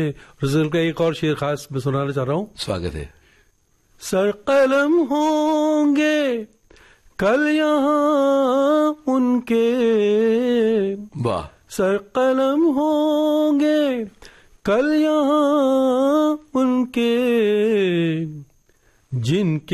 रसूल का एक और शेर खास मैं सुनाना चाह रहा हूँ। स्वागत है। सर कलम होंगे कल यहाँ उनके, वाह। सर कलम होंगे कल यहाँ उनके, जिनके